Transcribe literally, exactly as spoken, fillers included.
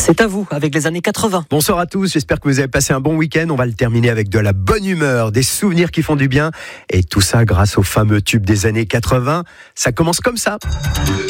C'est à vous, avec les années quatre-vingts. Bonsoir à tous, j'espère que vous avez passé un bon week-end. On va le terminer avec de la bonne humeur, des souvenirs qui font du bien. Et tout ça grâce au fameux tube des années quatre-vingts. Ça commence comme ça.